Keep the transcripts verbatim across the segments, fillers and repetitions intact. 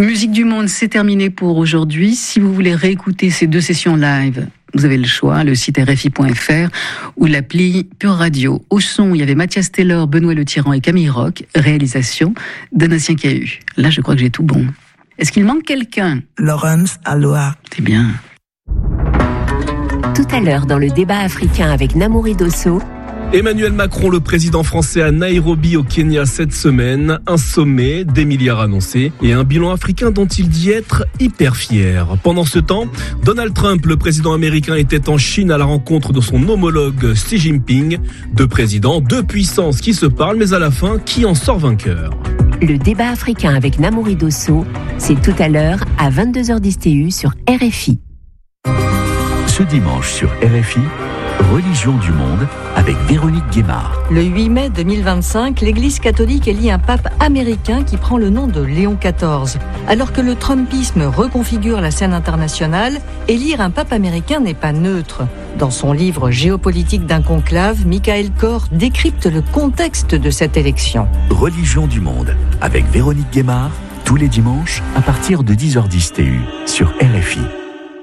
Musique du Monde, c'est terminé pour aujourd'hui. Si vous voulez réécouter ces deux sessions live, vous avez le choix, le site R F I point F R ou l'appli Pure Radio. Au son, il y avait Mathias Taylor, Benoît Le Tyran et Camille Roch. Réalisation, Donatien Cahu. Là, je crois que j'ai tout bon. Est-ce qu'il manque quelqu'un? Laurence Aloha. C'est bien. Tout à l'heure, dans le débat africain avec Namouri Dosso. Emmanuel Macron, le président français, à Nairobi au Kenya cette semaine. Un sommet, des milliards annoncés et un bilan africain dont il dit être hyper fier. Pendant ce temps, Donald Trump, le président américain, était en Chine à la rencontre de son homologue Xi Jinping. Deux présidents, deux puissances qui se parlent, mais à la fin, qui en sort vainqueur? Le débat africain avec Namouri Dosso, c'est tout à l'heure à vingt-deux heures dix T U sur R F I. Ce dimanche sur R F I, Religion du monde avec Véronique Guémard. Le huit mai deux mille vingt-cinq, l'Église catholique élit un pape américain qui prend le nom de Léon quatorze. Alors que le trumpisme reconfigure la scène internationale, élire un pape américain n'est pas neutre. Dans son livre Géopolitique d'un conclave, Michael Kor décrypte le contexte de cette élection. Religion du monde avec Véronique Guémard, tous les dimanches à partir de dix heures dix T U sur R F I.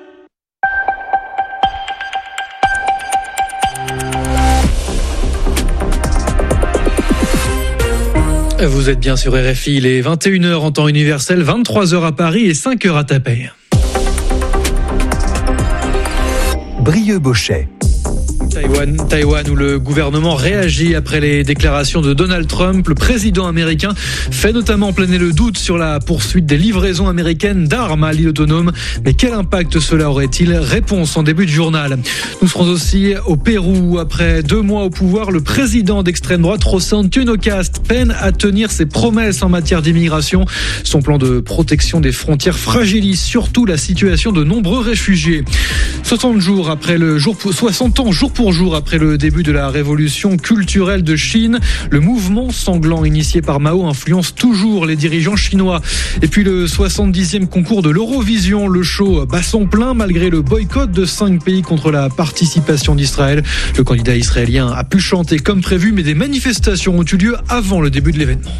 Vous êtes bien sur R F I, il est vingt et une heures en temps universel, vingt-trois heures à Paris et cinq heures à Taipei. Brieux-Bochet. Taïwan, Taïwan, où le gouvernement réagit après les déclarations de Donald Trump. Le président américain fait notamment planer le doute sur la poursuite des livraisons américaines d'armes à l'île autonome. Mais quel impact cela aurait-il? Réponse en début de journal. Nous serons aussi au Pérou. Après deux mois au pouvoir, le président d'extrême droite, José Antonio Kast, peine à tenir ses promesses en matière d'immigration. Son plan de protection des frontières fragilise surtout la situation de nombreux réfugiés. soixante jours après le jour, soixante ans jour pour jour après le début de la révolution culturelle de Chine, le mouvement sanglant initié par Mao influence toujours les dirigeants chinois. Et puis le soixante-dixième concours de l'Eurovision, le show bat son plein malgré le boycott de cinq pays contre la participation d'Israël. Le candidat israélien a pu chanter comme prévu, mais des manifestations ont eu lieu avant le début de l'événement.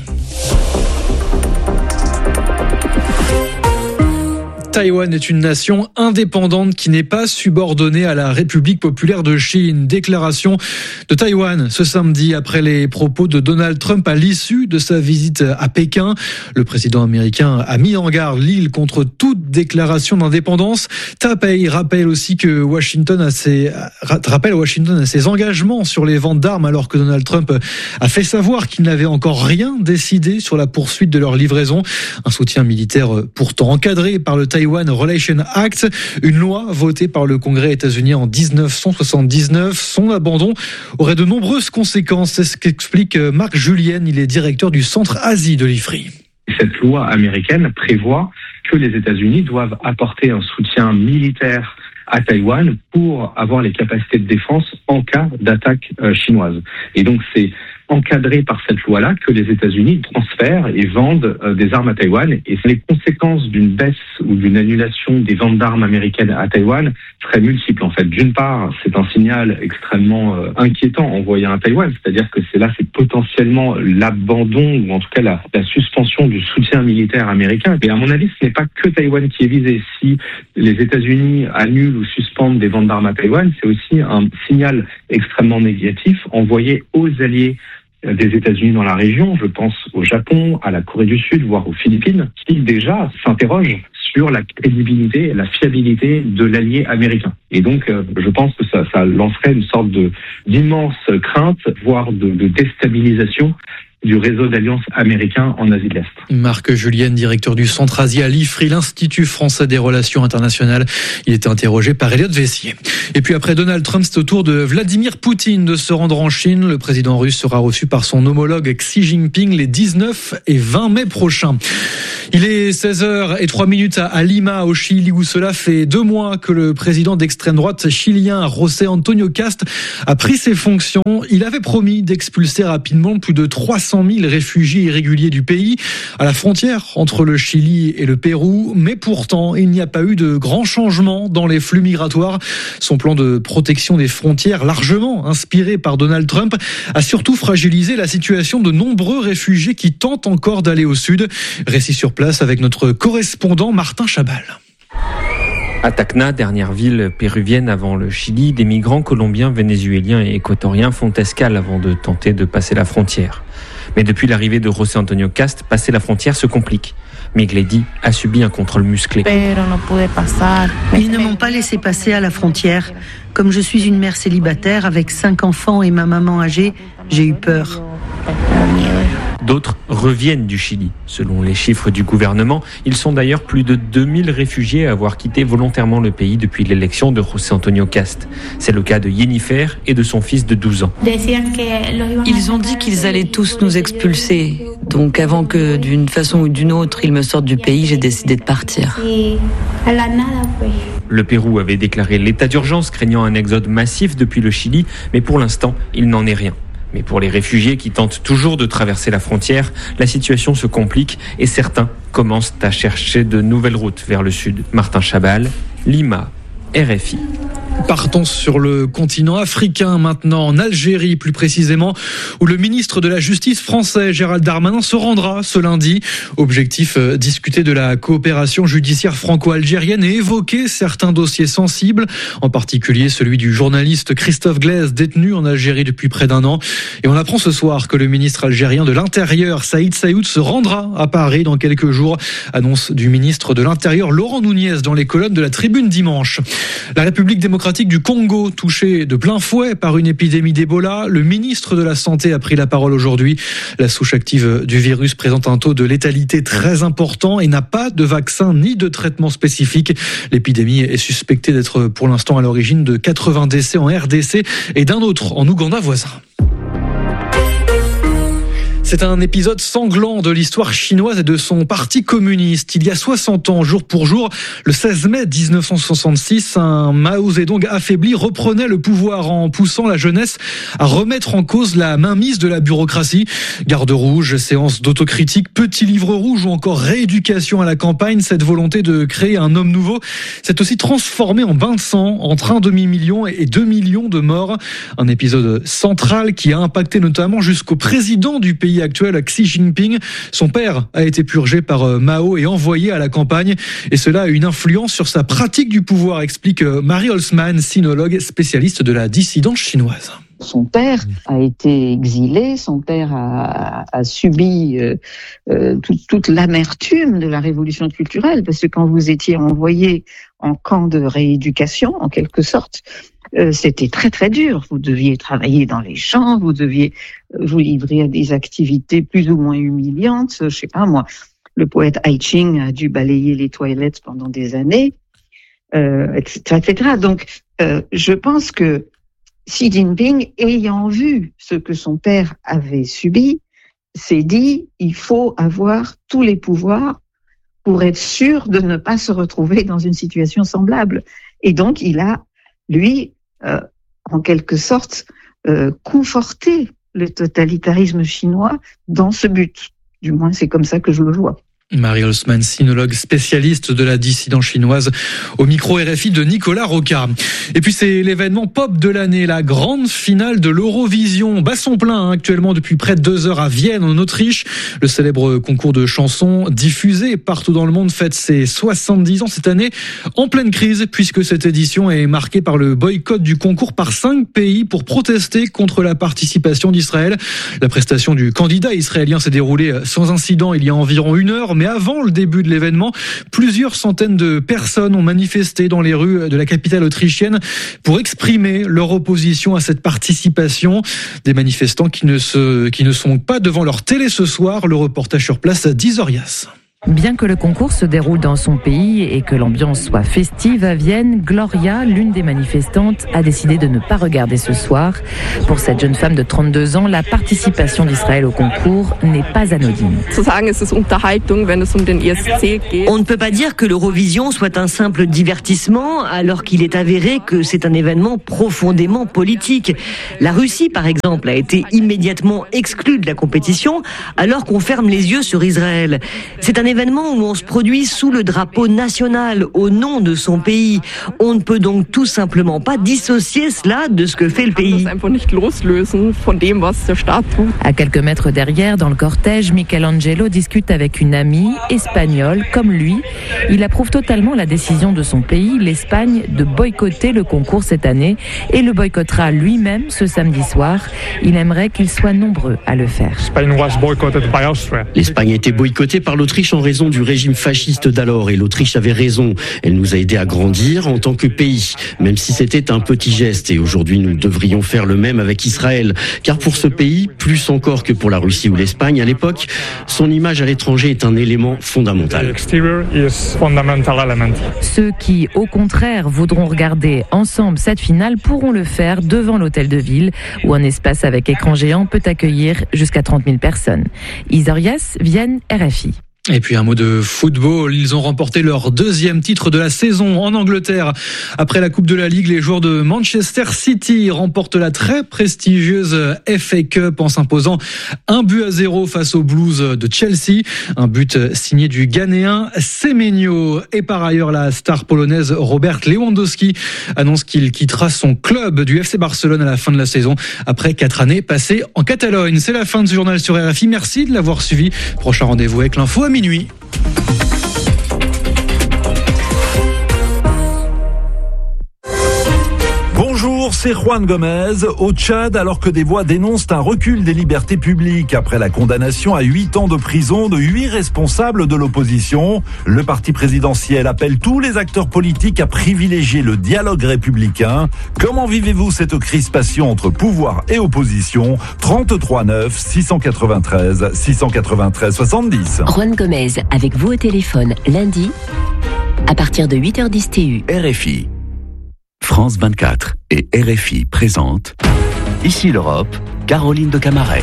Taïwan est une nation indépendante qui n'est pas subordonnée à la République populaire de Chine. Déclaration de Taïwan ce samedi après les propos de Donald Trump à l'issue de sa visite à Pékin. Le président américain a mis en garde l'île contre toute déclaration d'indépendance. Taipei rappelle aussi que Washington a ses, rappelle Washington a ses engagements sur les ventes d'armes alors que Donald Trump a fait savoir qu'il n'avait encore rien décidé sur la poursuite de leur livraison. Un soutien militaire pourtant encadré par le Taiwan Relation Act, une loi votée par le Congrès états-unien en dix-neuf cent soixante-dix-neuf. Son abandon aurait de nombreuses conséquences. C'est ce qu'explique Marc Julien, il est directeur du Centre Asie de l'I F R I. Cette loi américaine prévoit que les États-Unis doivent apporter un soutien militaire à Taïwan pour avoir les capacités de défense en cas d'attaque euh, chinoise. Et donc c'est encadré par cette loi-là que les États-Unis transfèrent et vendent euh, des armes à Taïwan. Et les conséquences d'une baisse ou d'une annulation des ventes d'armes américaines à Taïwan seraient multiples en fait. D'une part, c'est un signal extrêmement euh, inquiétant envoyé à Taïwan, c'est-à-dire que c'est là, c'est potentiellement l'abandon ou en tout cas la, la suspension du soutien militaire américain. Et à mon avis, ce n'est pas que Taïwan qui est visé. Si les États-Unis annulent ou suspendent des ventes d'armes à Taïwan, c'est aussi un signal extrêmement négatif envoyé aux alliés des États-Unis dans la région. Je pense au Japon, à la Corée du Sud, voire aux Philippines, qui déjà s'interrogent sur la crédibilité et la fiabilité de l'allié américain. Et donc, euh, je pense que ça, ça lancerait une sorte de d'immense crainte, voire de, de déstabilisation du réseau d'alliances américains en Asie de l'Est. Marc Julien, directeur du Centre Asie à l'I F R I, l'Institut français des relations internationales. Il était interrogé par Elliot Vessier. Et puis après Donald Trump, c'est au tour de Vladimir Poutine de se rendre en Chine. Le président russe sera reçu par son homologue Xi Jinping les dix-neuf et vingt mai prochains. Il est seize heures zéro trois minutes à Lima, au Chili, où cela fait deux mois que le président d'extrême droite chilien, José Antonio Kast, a pris ses fonctions. Il avait promis d'expulser rapidement plus de trois cent mille réfugiés irréguliers du pays, à la frontière entre le Chili et le Pérou. Mais pourtant, il n'y a pas eu de grands changements dans les flux migratoires. Son plan de protection des frontières, largement inspiré par Donald Trump, a surtout fragilisé la situation de nombreux réfugiés qui tentent encore d'aller au sud. Récit sur place avec notre correspondant Martin Chabal. À Tacna, dernière ville péruvienne avant le Chili, des migrants colombiens, vénézuéliens et équatoriens font escale avant de tenter de passer la frontière. Mais depuis l'arrivée de José Antonio Cast, passer la frontière se complique. Migledi a subi un contrôle musclé. Ils ne m'ont pas laissé passer à la frontière. Comme je suis une mère célibataire avec cinq enfants et ma maman âgée, j'ai eu peur. D'autres reviennent du Chili. Selon les chiffres du gouvernement, ils sont d'ailleurs plus de deux mille réfugiés à avoir quitté volontairement le pays depuis l'élection de José Antonio Cast. C'est le cas de Jennifer et de son fils de douze ans. Ils ont dit qu'ils allaient tous nous expulser. Donc avant que d'une façon ou d'une autre ils me sortent du pays, j'ai décidé de partir. Le Pérou avait déclaré l'état d'urgence craignant un exode massif depuis le Chili, mais pour l'instant, il n'en est rien. Mais pour les réfugiés qui tentent toujours de traverser la frontière, la situation se complique et certains commencent à chercher de nouvelles routes vers le sud. Martin Chabal, Lima, R F I. Partons sur le continent africain maintenant, en Algérie plus précisément, où le ministre de la Justice français, Gérald Darmanin, se rendra ce lundi. Objectif, euh, discuter de la coopération judiciaire franco-algérienne et évoquer certains dossiers sensibles, en particulier celui du journaliste Christophe Glaise, détenu en Algérie depuis près d'un an. Et on apprend ce soir que le ministre algérien de l'Intérieur, Saïd Saïoud, se rendra à Paris dans quelques jours. Annonce du ministre de l'Intérieur, Laurent Nunez, dans les colonnes de la Tribune dimanche. La République démocratique du Congo, touché de plein fouet par une épidémie d'Ebola. Le ministre de la Santé a pris la parole aujourd'hui. La souche active du virus présente un taux de létalité très important et n'a pas de vaccin ni de traitement spécifique. L'épidémie est suspectée d'être pour l'instant à l'origine de quatre-vingts décès en R D C et d'un autre en Ouganda voisin. C'est un épisode sanglant de l'histoire chinoise et de son parti communiste. Il y a soixante ans, jour pour jour, le seize mai dix-neuf cent soixante-six, un Mao Zedong affaibli reprenait le pouvoir en poussant la jeunesse à remettre en cause la mainmise de la bureaucratie. Garde rouge, séance d'autocritique, petit livre rouge ou encore rééducation à la campagne, cette volonté de créer un homme nouveau s'est aussi transformée en bain de sang entre un demi-million et deux millions de morts. Un épisode central qui a impacté notamment jusqu'au président du pays actuel, Xi Jinping. Son père a été purgé par Mao et envoyé à la campagne. Et cela a une influence sur sa pratique du pouvoir, explique Marie Holzman, sinologue spécialiste de la dissidence chinoise. Son père a été exilé, son père a, a subi euh, euh, toute, toute l'amertume de la révolution culturelle, parce que quand vous étiez envoyé en camp de rééducation, en quelque sorte, euh, c'était très très dur. Vous deviez travailler dans les champs, vous deviez vous livrer à des activités plus ou moins humiliantes. Je sais pas moi, le poète Ai Ching a dû balayer les toilettes pendant des années, euh, et cetera, et cetera. Donc, euh, je pense que Xi Jinping, ayant vu ce que son père avait subi, s'est dit il faut avoir tous les pouvoirs pour être sûr de ne pas se retrouver dans une situation semblable. Et donc, il a, lui, euh, en quelque sorte, euh, conforté le totalitarisme chinois dans ce but. Du moins, c'est comme ça que je le vois. Marie Holzman, sinologue spécialiste de la dissidence chinoise, au micro R F I de Nicolas Rocard. Et puis c'est l'événement pop de l'année, la grande finale de l'Eurovision. Bat son plein hein, actuellement depuis près de deux heures à Vienne, en Autriche. Le célèbre concours de chansons diffusé partout dans le monde fête ses soixante-dix ans cette année, en pleine crise, puisque cette édition est marquée par le boycott du concours par cinq pays pour protester contre la participation d'Israël. La prestation du candidat israélien s'est déroulée sans incident il y a environ une heure, mais avant le début de l'événement, plusieurs centaines de personnes ont manifesté dans les rues de la capitale autrichienne pour exprimer leur opposition à cette participation. Des manifestants qui ne, se, qui ne sont pas devant leur télé ce soir. Le reportage sur place d'Isorias. Bien que le concours se déroule dans son pays et que l'ambiance soit festive à Vienne, Gloria, l'une des manifestantes, a décidé de ne pas regarder ce soir. Pour cette jeune femme de trente-deux ans, la participation d'Israël au concours n'est pas anodine. On ne peut pas dire que l'Eurovision soit un simple divertissement, alors qu'il est avéré que c'est un événement profondément politique. La Russie, par exemple, a été immédiatement exclue de la compétition, alors qu'on ferme les yeux sur Israël. C'est un événement où on se produit sous le drapeau national, au nom de son pays. On ne peut donc tout simplement pas dissocier cela de ce que fait le pays. À quelques mètres derrière, dans le cortège, Michelangelo discute avec une amie espagnole comme lui. Il approuve totalement la décision de son pays, l'Espagne, de boycotter le concours cette année et le boycottera lui-même ce samedi soir. Il aimerait qu'ils soient nombreux à le faire. L'Espagne a été boycottée par l'Autriche en raison du régime fasciste d'alors et l'Autriche avait raison. Elle nous a aidés à grandir en tant que pays, même si c'était un petit geste et aujourd'hui nous devrions faire le même avec Israël. Car pour ce pays, plus encore que pour la Russie ou l'Espagne à l'époque, son image à l'étranger est un élément fondamental. Ceux qui, au contraire, voudront regarder ensemble cette finale pourront le faire devant l'hôtel de ville où un espace avec écran géant peut accueillir jusqu'à trente mille personnes. Isorias, Vienne, R F I. Et puis un mot de football, ils ont remporté leur deuxième titre de la saison en Angleterre. Après la Coupe de la Ligue, les joueurs de Manchester City remportent la très prestigieuse F A Cup en s'imposant un but à zéro face aux Blues de Chelsea. Un but signé du Ghanéen Semenyo. Et par ailleurs, la star polonaise Robert Lewandowski annonce qu'il quittera son club du F C Barcelone à la fin de la saison après quatre années passées en Catalogne. C'est la fin de ce journal sur R F I. Merci de l'avoir suivi. Prochain rendez-vous avec l'info à minuit. Bonjour, c'est Juan Gomez. Au Tchad, alors que des voix dénoncent un recul des libertés publiques après la condamnation à huit ans de prison de huit responsables de l'opposition, le parti présidentiel appelle tous les acteurs politiques à privilégier le dialogue républicain. Comment vivez-vous cette crispation entre pouvoir et opposition? trente-trois neuf, six cent quatre-vingt-treize, six cent quatre-vingt-treize, soixante-dix. Juan Gomez, avec vous au téléphone, lundi, à partir de huit heures dix T U. R F I. France vingt-quatre et R F I présentent Ici l'Europe, Caroline de Camaret.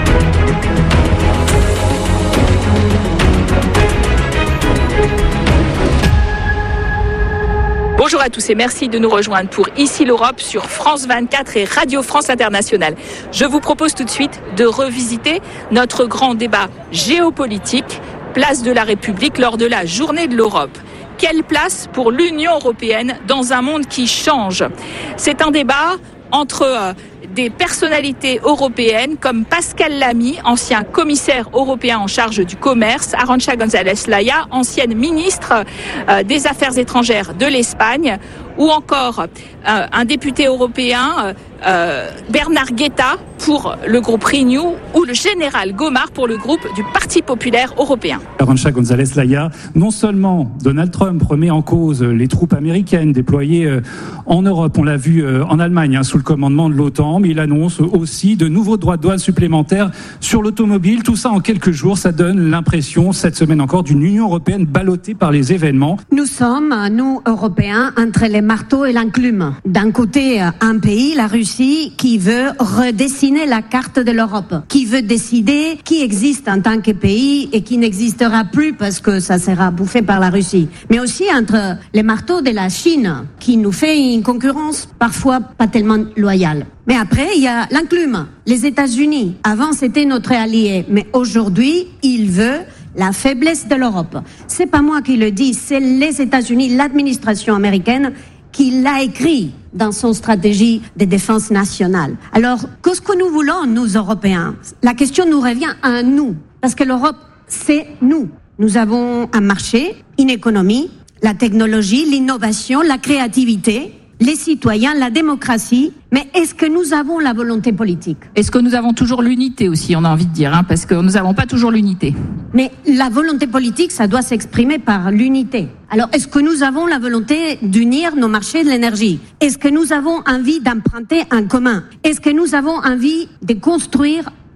Bonjour à tous et merci de nous rejoindre pour Ici l'Europe sur France vingt-quatre et Radio France Internationale. Je vous propose tout de suite de revisiter notre grand débat géopolitique, place de la République lors de la Journée de l'Europe. Quelle place pour l'Union européenne dans un monde qui change? C'est un débat entre euh, des personnalités européennes comme Pascal Lamy, ancien commissaire européen en charge du commerce, Arantxa González Laya, ancienne ministre euh, des Affaires étrangères de l'Espagne, ou encore euh, un député européen, euh, Bernard Guetta, pour le groupe Renew, ou le général Gomard pour le groupe du Parti populaire européen. Arantxa González Laya, non seulement Donald Trump remet en cause les troupes américaines déployées euh, en Europe, on l'a vu euh, en Allemagne hein, sous le commandement de l'OTAN, mais il annonce aussi de nouveaux droits de douane supplémentaires sur l'automobile. Tout ça en quelques jours, ça donne l'impression, cette semaine encore, d'une Union européenne ballottée par les événements. Nous sommes, nous, Européens, entre les marteaux et l'enclume. D'un côté, un pays, la Russie, qui veut redessiner la carte de l'Europe, qui veut décider qui existe en tant que pays et qui n'existera plus parce que ça sera bouffé par la Russie. Mais aussi entre les marteaux de la Chine, qui nous fait une concurrence parfois pas tellement loyale. Mais après, il y a l'enclume, les États-Unis. Avant, c'était notre allié, mais aujourd'hui, il veut la faiblesse de l'Europe. C'est pas moi qui le dis, c'est les États-Unis, l'administration américaine qui l'a écrit dans son stratégie de défense nationale. Alors, qu'est-ce que nous voulons, nous, Européens? La question nous revient à nous, parce que l'Europe, c'est nous. Nous avons un marché, une économie, la technologie, l'innovation, la créativité, les citoyens, la démocratie, mais est-ce que nous avons la volonté politique? Est-ce que nous avons toujours l'unité aussi, on a envie de dire, hein, parce que nous n'avons pas toujours l'unité. Mais la volonté politique, ça doit s'exprimer par l'unité. Alors, est-ce que nous avons la volonté d'unir nos marchés de l'énergie? Est-ce que nous avons envie d'emprunter en commun? Est-ce que nous avons envie de construire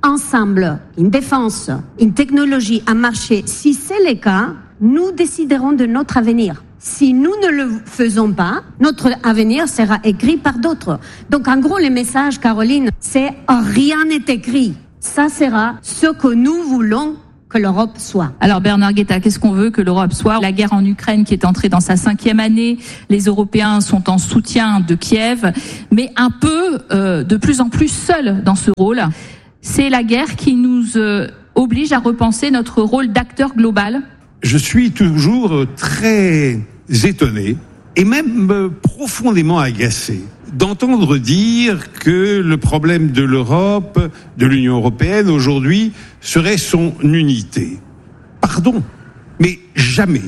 ensemble une défense, une technologie, un marché. Si c'est le cas, nous déciderons de notre avenir. Si nous ne le faisons pas, notre avenir sera écrit par d'autres. Donc en gros, le message, Caroline, c'est rien n'est écrit. Ça sera ce que nous voulons que l'Europe soit. Alors Bernard Guetta, qu'est-ce qu'on veut que l'Europe soit? La guerre en Ukraine qui est entrée dans sa cinquième année, les Européens sont en soutien de Kiev, mais un peu, euh, de plus en plus seuls dans ce rôle. C'est la guerre qui nous euh, oblige à repenser notre rôle d'acteur global. Je suis toujours très étonné et même euh, profondément agacé d'entendre dire que le problème de l'Europe, de l'Union européenne aujourd'hui, serait son unité. Pardon, mais jamais,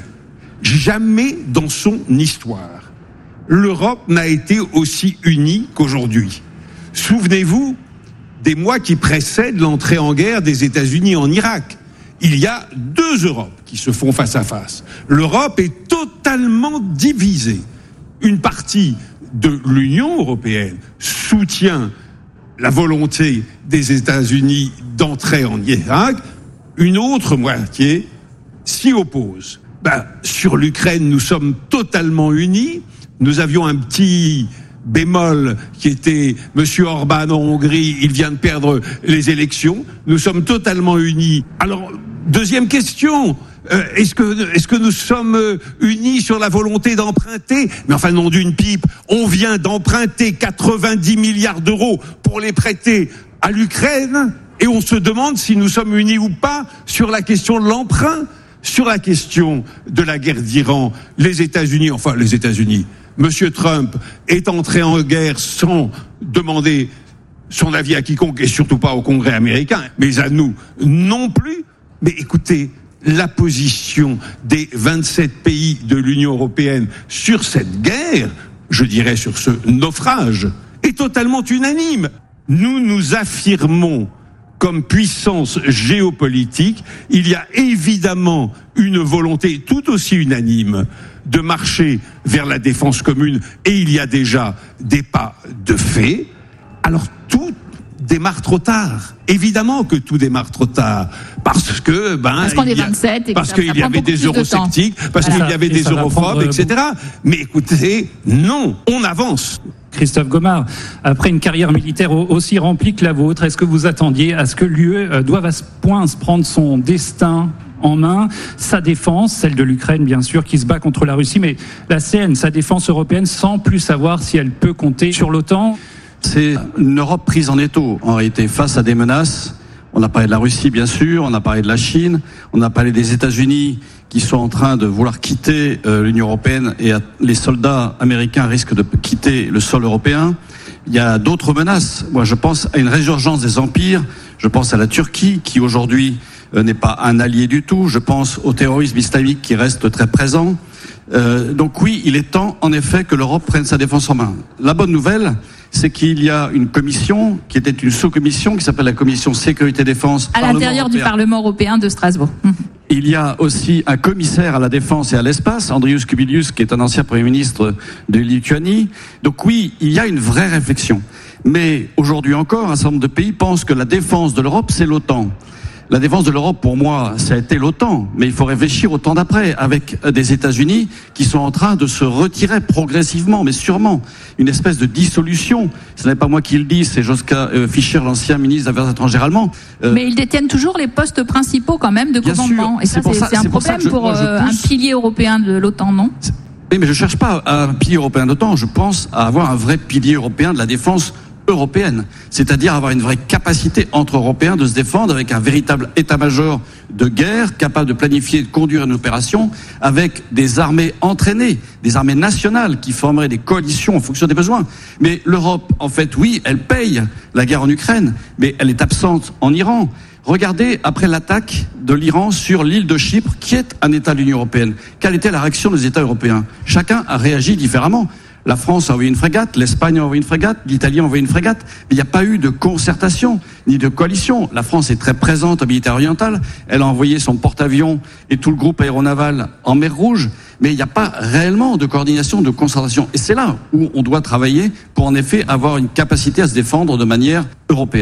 jamais dans son histoire, l'Europe n'a été aussi unie qu'aujourd'hui. Souvenez-vous des mois qui précèdent l'entrée en guerre des États-Unis en Irak. Il y a deux Europes qui se font face à face. L'Europe est totalement divisée. Une partie de l'Union européenne soutient la volonté des États-Unis d'entrer en Irak, une autre moitié s'y oppose. Ben, sur l'Ukraine, nous sommes totalement unis. Nous avions un petit bémol qui était Monsieur Orban en Hongrie, il vient de perdre les élections. Nous sommes totalement unis. Alors, deuxième question. Euh, est-ce que, est-ce que nous sommes unis sur la volonté d'emprunter? Mais enfin, nom d'une pipe, on vient d'emprunter quatre-vingt-dix milliards d'euros pour les prêter à l'Ukraine et on se demande si nous sommes unis ou pas sur la question de l'emprunt, sur la question de la guerre d'Iran. Les États-Unis, enfin les États-Unis, Monsieur Trump est entré en guerre sans demander son avis à quiconque et surtout pas au Congrès américain, mais à nous non plus. Mais écoutez, la position des vingt-sept pays de l'Union européenne sur cette guerre, je dirais sur ce naufrage, est totalement unanime. Nous nous affirmons comme puissance géopolitique. Il y a évidemment une volonté tout aussi unanime de marcher vers la défense commune et il y a déjà des pas de fait. Alors tout démarre trop tard. Évidemment que tout démarre trop tard. Parce que, ben. Parce qu'on est vingt-sept et que parce qu'il y avait des eurosceptiques, parce qu'il y avait des europhobes, et cetera. Mais écoutez, non, on avance. Christophe Gomard, après une carrière militaire aussi remplie que la vôtre, est-ce que vous attendiez à ce que l'U E doive à ce point se prendre son destin en main, sa défense, celle de l'Ukraine bien sûr, qui se bat contre la Russie, mais la sienne, sa défense européenne, sans plus savoir si elle peut compter sur l'OTAN? C'est une Europe prise en étau, en réalité, face à des menaces. On a parlé de la Russie, bien sûr, on a parlé de la Chine, on a parlé des États-Unis qui sont en train de vouloir quitter euh, l'Union européenne et à, les soldats américains risquent de quitter le sol européen. Il y a d'autres menaces. Moi, je pense à une résurgence des empires. Je pense à la Turquie, qui aujourd'hui euh, n'est pas un allié du tout. Je pense au terrorisme islamique qui reste très présent. Euh, donc oui, il est temps, en effet, que l'Europe prenne sa défense en main. La bonne nouvelle, c'est qu'il y a une commission qui était une sous-commission qui s'appelle la commission sécurité-défense à l'intérieur du Parlement européen de Strasbourg. Il y a aussi un commissaire à la défense et à l'espace, Andrius Kubilius, qui est un ancien Premier ministre de Lituanie. Donc oui, il y a une vraie réflexion. Mais aujourd'hui encore, un certain nombre de pays pensent que la défense de l'Europe, c'est l'OTAN. La défense de l'Europe, pour moi, ça a été l'OTAN. Mais il faut réfléchir au temps d'après, avec des États-Unis qui sont en train de se retirer progressivement, mais sûrement. Une espèce de dissolution. Ce n'est pas moi qui le dis, c'est Joschka Fischer, l'ancien ministre des Affaires étrangères allemand. Euh... Mais ils détiennent toujours les postes principaux, quand même, de commandement. Et ça, c'est, c'est, c'est un problème pour, pour je, euh, pousse... un pilier européen de l'OTAN, non? Oui, mais je cherche pas un pilier européen de l'OTAN. Je pense à avoir un vrai pilier européen de la défense européenne, c'est-à-dire avoir une vraie capacité entre Européens de se défendre avec un véritable état-major de guerre capable de planifier et de conduire une opération avec des armées entraînées, des armées nationales qui formeraient des coalitions en fonction des besoins. Mais l'Europe, en fait, oui, elle paye la guerre en Ukraine, mais elle est absente en Iran. Regardez, après l'attaque de l'Iran sur l'île de Chypre, qui est un État de l'Union européenne, quelle était la réaction des États européens? Chacun a réagi différemment. La France a envoyé une frégate, l'Espagne a envoyé une frégate, l'Italie a envoyé une frégate, mais il n'y a pas eu de concertation ni de coalition. La France est très présente en militaire oriental, elle a envoyé son porte-avions et tout le groupe aéronaval en mer Rouge, mais il n'y a pas réellement de coordination, de concertation. Et c'est là où on doit travailler pour en effet avoir une capacité à se défendre de manière européenne.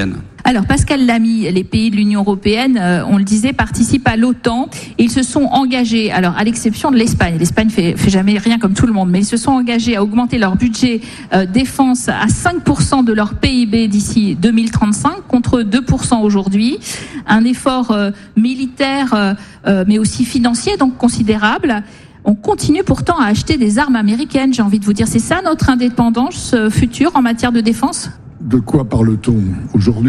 Alors Pascal Lamy, les pays de l'Union européenne, euh, on le disait, participent à l'OTAN et ils se sont engagés, alors à l'exception de l'Espagne, l'Espagne fait, fait jamais rien comme tout le monde, mais ils se sont engagés à augmenter leur budget euh, défense à cinq pour cent de leur P I B d'ici deux mille trente-cinq contre deux pour cent aujourd'hui. Un effort euh, militaire euh, euh, mais aussi financier donc considérable. On continue pourtant à acheter des armes américaines, j'ai envie de vous dire. C'est ça notre indépendance future en matière de défense ? De quoi parle-t-on aujourd'hui ?